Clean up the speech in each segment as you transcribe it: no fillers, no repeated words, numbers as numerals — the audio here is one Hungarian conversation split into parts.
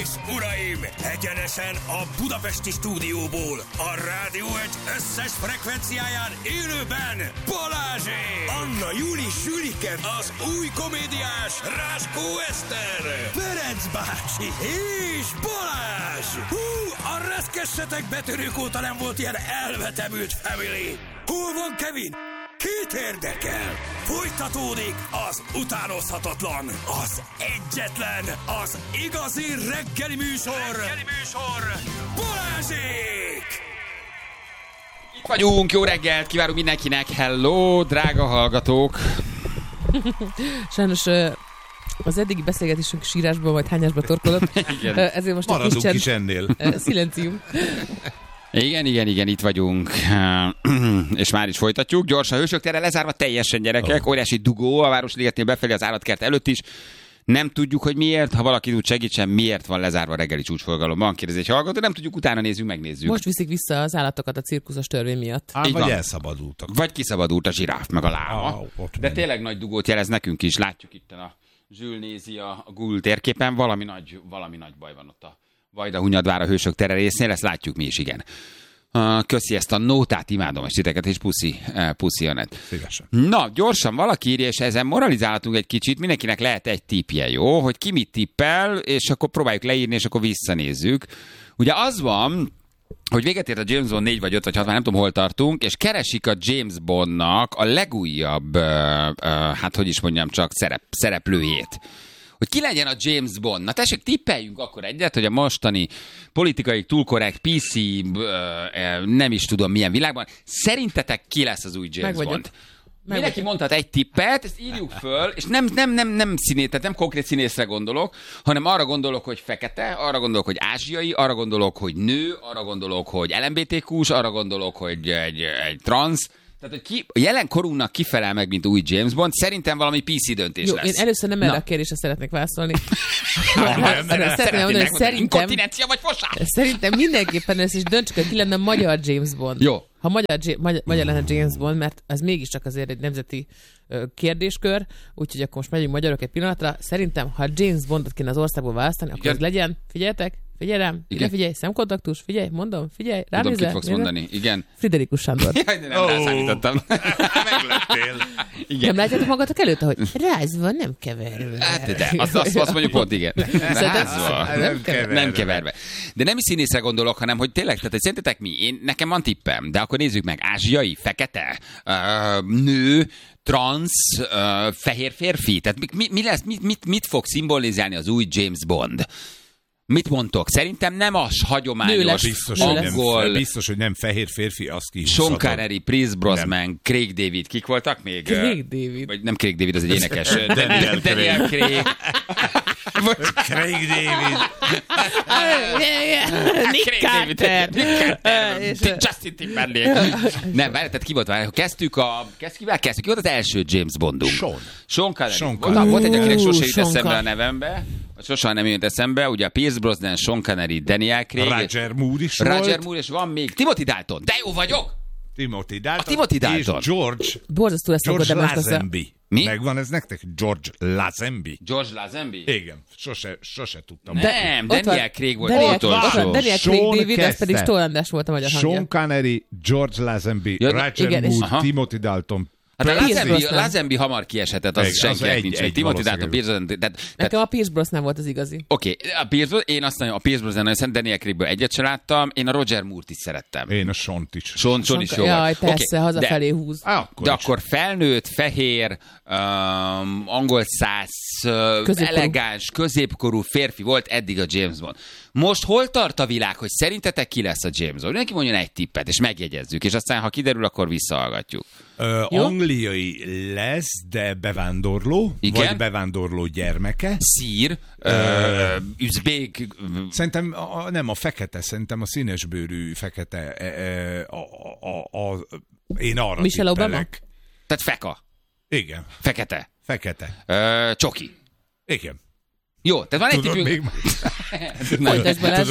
és uraim, egyenesen a budapesti stúdióból, a Rádió Egy összes frekvenciáján élőben Balázsék! Anna Júli Sülike, az új komédiás Ráskó Eszter, Ferenc bácsi és Balázs! Hú, a reszkessetek betörők óta nem volt ilyen elvetemült family! Hol van Kevin? Kit érdekel? Folytatódik az utánozhatatlan, az egyetlen, az igazi reggeli műsor, Balázsék! Itt vagyunk, jó reggelt, kívánunk mindenkinek, hello, drága hallgatók! Sajnos az eddigi beszélgetésünk sírásban vagy hányásba torkolott, ezért most maradunk is ennél. Szilencium. Igen, itt vagyunk, és már is folytatjuk. Gyorsan, Hősök tere lezárva teljesen, gyerekek, óriási dugó a Városligetnél befelé az állatkert előtt is. Nem tudjuk, hogy miért, ha valaki tud segítsen, miért van lezárva a reggeli csúcsforgalomban. Kérdezi egy hallgató, nem tudjuk, utána megnézzük. Most viszik vissza az állatokat a cirkuszos törvény miatt. Vagy elszabadultak. Vagy kiszabadult a zsiráf, meg a láma. De tényleg nagy dugót jelez nekünk is. Látjuk itt a Zsül nézi a Google térképen, valami nagy baj van ott a Vajdahunyadvár a Hősök tere résznél, ezt látjuk mi is, igen. Köszi ezt a nótát, imádom, és titeket, és puszi Anett. Szívesen. Na, gyorsan valaki írja, és ezen moralizálhatunk egy kicsit, mindenkinek lehet egy tippje, jó? Hogy ki mit tippel, és akkor próbáljuk leírni, és akkor visszanézzük. Ugye az van, hogy véget ért a James Bond 4 vagy 5 vagy 6, már nem tudom, hol tartunk, és keresik a James Bondnak a legújabb, szereplőjét. Hogy ki legyen a James Bond. Na tessék, tippeljünk akkor egyet, hogy a mostani politikai túl korrekt PC, nem is tudom milyen világban, szerintetek ki lesz az új James Bond? Mindenki mondhat egy tippet, ezt írjuk föl, és nem színét, tehát nem konkrét színészre gondolok, hanem arra gondolok, hogy fekete, arra gondolok, hogy ázsiai, arra gondolok, hogy nő, arra gondolok, hogy LMBTQ-s, arra gondolok, hogy egy trans. Tehát, hogy a jelen korunknak kifelel meg, mint új James Bond, szerintem valami PC döntés lesz. Én először nem erre a kérdésre szeretnék válaszolni. Inkontinencia vagy fosás? Szerintem mindenképpen ezt is döntsük, hogy ki lenne magyar James Bond. Jó. Ha magyar lenne James Bond, mert az mégiscsak azért egy nemzeti kérdéskör, úgyhogy akkor most megyünk magyarok egy pillanatra. Szerintem, ha James Bondot kéne az országból választani, akkor az legyen, figyeljetek, figyelj rám, figyelj, szemkontaktus, figyelj, mondom, figyelj, rám tudom, kit fogsz mondani, igen. Friderikus Sándor. Jaj, de nem rászállítottam. Meglettél. Igen. Nem látjátok magatok előtt, hogy rázva, nem keverve. Hát, de azt mondjuk pont, igen. Rázva, nem keverve. De nem is színészre gondolok, hanem hogy tényleg, tehát hogy szerintetek mi? Nekem van tippem, de akkor nézzük meg. Ázsiai, fekete, nő, trans, fehér férfi. Tehát mi lesz, mit fog szimbolizálni az új James Bond? Mit mondtok? Szerintem nem az hagyományos angol... Biztos, hogy nem fehér férfi, az ki. Sean Connery, Pierce Brosnan, Craig David, kik voltak még? Craig David. Vagy nem Craig David, az egy énekes. Daniel Craig. Craig David. Nick Carter. Justin Timberlake. Nem, tehát ki volt? Kezdjük. Ki volt az első James Bondunk? Sean Connery. Volt egy, akinek sose jut eszembe a nevembe. Sosem nem jött eszembe, ugye a Pierce Brosnan, Sean Connery, Daniel Craig. Roger Moore is Roger Moore, és van még Timothy Dalton. De jó vagyok! Timothy Dalton. És George Lazenby. Mi? Megvan ez nektek? George Lazenby. George Lazenby? Igen, sose tudtam. Nem, Daniel Craig volt utolsó. Daniel Craig David, ez pedig Stoll András volt a magyar hangja. Sean Connery, George Lazenby, Roger Moore, Timothy Dalton. Hát a Lazenby hamar kieshetett, az senkinek nincs. Timothy Dalton, Pierce Brosnan. Nekem a Pierce Brosnan volt az igazi. Oké, én azt mondom, a Pierce Brosnan nagyon szeretem, Daniel Craigből egyet sem láttam, én a Roger Moore-t is szerettem. Én a Sean-t is. Sean is jó. Jaj, persze, hazafelé húz. De akkor felnőtt, fehér, angol száz, elegáns, középkorú férfi volt eddig a James Bond. Most hol tart a világ, hogy szerintetek ki lesz a James Bond? Mindenki mondjon egy tippet, és megjegyezzük, és aztán, ha kiderül, akkor visszahallgatjuk. Angliai lesz, de bevándorló, igen? Vagy bevándorló gyermeke. Szír, üzbék. Szerintem nem a fekete, szerintem a színesbőrű fekete. Én arra Michelle tippelek. Obama? Tehát feka. Igen. Fekete. Fekete. Csoki. Igen. Jó, tehát van egy tippünk. Folytasd Balázs.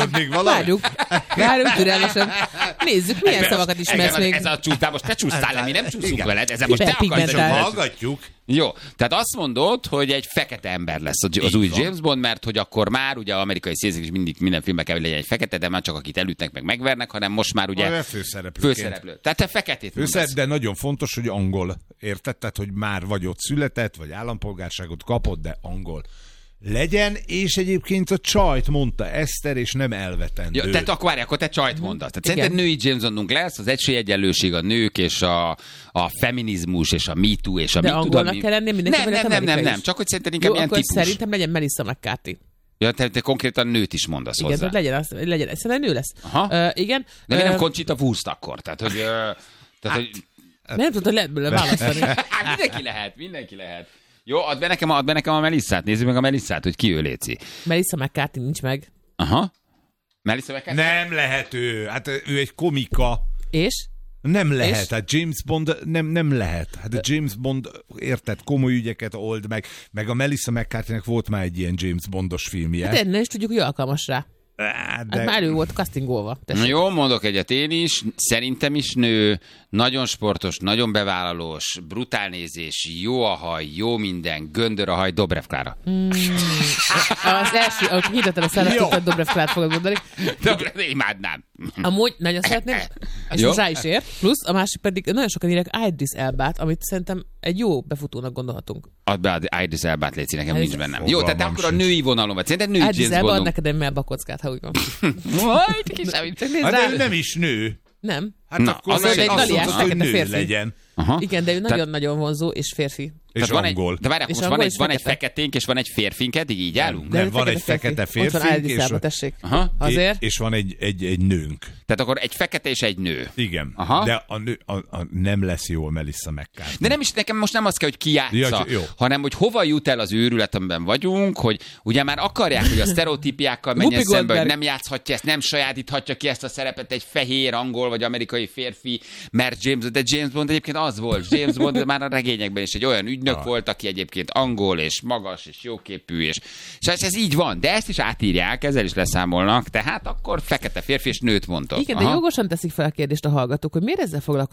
Várjuk türelmesen. Nézzük, milyen szavakat ismersz még. Ez a csúsztál, most te csúsztál le, mi nem csúszunk veled, ezen most te akarsz. Hallgatjuk. Jó, tehát azt mondod, hogy egy fekete ember lesz az új James Bond, mert hogy akkor már ugye amerikai színészek is mindig minden filmben kell, hogy legyen egy fekete, de már csak akit elütnek meg megvernek, hanem most már ugye főszereplő. Tehát te feketét mondasz. De nagyon fontos, hogy angol. Érted? Tehát, hogy már vagy ott született, vagy állampolgárságot kapott, de angol legyen, és egyébként a csajt mondta Eszter, és nem elvetendő. Ja, tehát akkor te csajt mondasz. Tehát szerinted női James Bondunk lesz, az esélyegyenlőség, a nők, és a feminizmus, és a Me Too, és a de angolnak kell lenni mindenki. Nem, csak hogy szerintem inkább ilyen típus. Szerintem legyen Melissa McCarthy. Ja, te konkrétan nőt is mondasz igen, hozzá. Igen, legyen. Szerintem nő lesz. Igen. De mi nem Conchita Wurst akkor? Tehát, hogy... Nem tudod, lehet belőle választani. Mindenki lehet. Jó, add be nekem a Melissát. Nézzük meg a Melissát, hogy ki ő, léci. Melissa McCarthy nincs meg. Aha. Melissa McCarthy? Nem lehet ő. Hát ő egy komika. És? Nem lehet. Hát James Bond nem lehet. Hát a James Bond, érted, komoly ügyeket old meg a Melissa McCarthy-nek volt már egy ilyen James Bondos filmje. Hát nem is tudjuk, hogy alkalmas rá. Hát már ő volt castingolva. Jó, mondok egyet én is. Szerintem is nő, nagyon sportos, nagyon bevállalós, brutál nézés, jó a haj, jó minden, göndör a haj, Dobrev Klára. Az első, ahogy nyitottad a szállát, tudtad, Dobrev Klárát fogod mondani. Dobrev, imádnám. Amúgy nagyon szeretném, és most rá is ér. Plusz a másik pedig nagyon sokan írják Idris Elbát, amit szerintem egy jó befutónak gondolhatunk. Add be Idris Elbát, légy, nekem nincs bennem. Jó, tehát akkor a női vonalon vagy. Szerinted női James Bondunk. Idris Elba ad neked egy melbakockát, ha úgy van. Majd kisebb, csak nézd rá. De ő nem is nő. Nem. Hát akkor az egy Daliás, hogy nő férfi. legyen. Aha. Igen, de ő nagyon-nagyon vonzó és férfi. És angol. De várjál, most van egy feketénk, és van egy férfink, eddig így állunk? Nem, van egy fekete férfink, és van egy nőnk. Tehát akkor egy fekete és egy nő. Igen. Aha. De a nő nem lesz jól Melissa McCarthy. De nem is, nekem most nem az kell, hogy ki játsza, hanem hogy hova jut el az őrület, amiben vagyunk, hogy ugye már akarják, hogy a sztereotípiákkal menjen szembe, hogy nem játszhatja ezt, nem sajátíthatja ki ezt a szerepet egy fehér, angol vagy amerikai férfi, mert James Bond egyébként az volt. James Bond már a regényekben is egy olyan ügynök volt, aki egyébként angol, és magas, és jóképű, és ez így van, de ezt is átírják, ezzel is leszámolnak, tehát akkor fekete férfi és nőt mondtok. Igen, de jogosan teszik fel a kérdést a hallgatók, hogy miért ezzel foglalkoznak